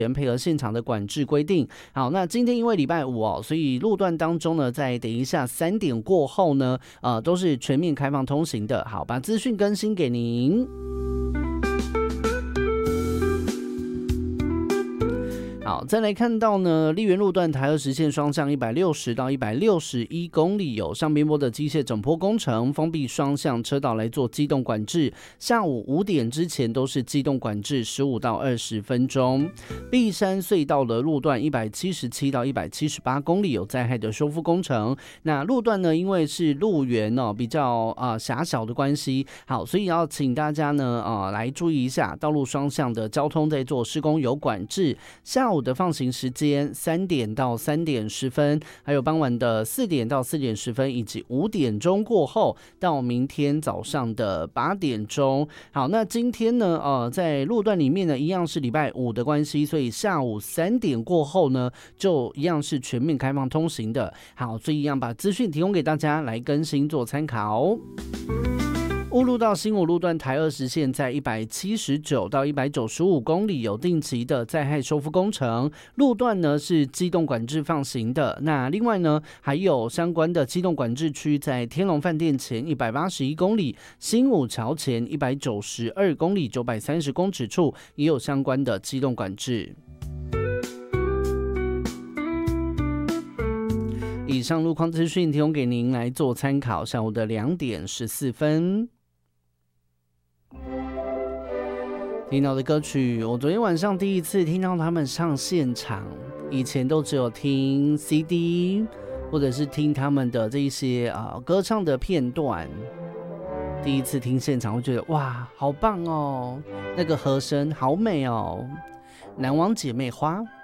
配合现场的管制规定。好，那今天因为礼拜五哦，所以路段当中呢，在等一下3点过后呢，都是全面开放通行的。好，把资讯更新给您。好，再来看到呢，丽园路段台二实线双向160到161公里有上边坡的机械整坡工程，封闭双向车道来做机动管制。下午5点之前都是机动管制15到20分钟。碧山隧道的路段177到178公里有灾害的修复工程。那路段呢，因为是路缘比较狭小的关系，好，所以要请大家呢来注意一下，道路双向的交通在做施工有管制。下午的放行时间3点到3点10分，还有傍晚的4点到4点10分，以及5点钟过后到明天早上的8点钟。好，那今天呢，在路段里面呢，一样是礼拜五的关系，所以下午3点过后呢，就一样是全面开放通行的。好，所以一样把资讯提供给大家来更新做参考。乌路到新武路段台二实线在179到195公里有定期的灾害修复工程，路段呢是机动管制放行的。那另外呢，还有相关的机动管制区在天龙饭店前181公里，新武桥前192公里930公尺处也有相关的机动管制。以上路况资讯提供给您来做参考。下午的2点14分。听到的歌曲，我昨天晚上第一次听到他们上现场，以前都只有听 CD 或者是听他们的这一些歌唱的片段，第一次听现场会觉得哇，好棒哦，那个和声好美哦，难忘姐妹花。